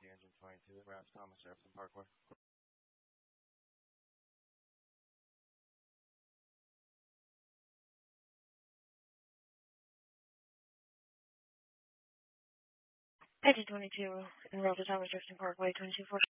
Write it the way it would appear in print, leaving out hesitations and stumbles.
Engine 22, Routes Thomas Jefferson Parkway. Engine 22, Routes Thomas Jefferson Parkway, 22